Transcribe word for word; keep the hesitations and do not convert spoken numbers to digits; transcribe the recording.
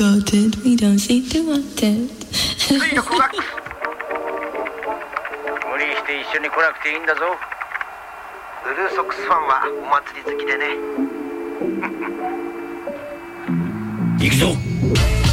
We don't seem to want it 水力マックス無理して一緒に来なくていいんだぞ。ブルーソックスファンはお祭り好きでね行くぞ。